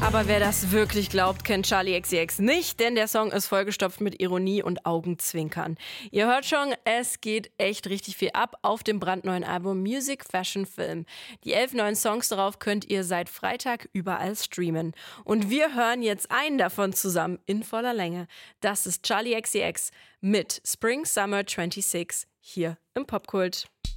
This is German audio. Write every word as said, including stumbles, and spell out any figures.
Aber wer das wirklich glaubt, kennt Charli X C X nicht, denn der Song ist vollgestopft mit Ironie und Augenzwinkern. Ihr hört schon, es geht echt richtig viel ab auf dem brandneuen Album Music, Fashion, Film. Die elf neuen Songs darauf könnt ihr seit Freitag überall streamen. Und wir hören jetzt einen davon zusammen in voller Länge. Das ist Charli X C X mit Spring Summer sechsundzwanzig hier im Popkult.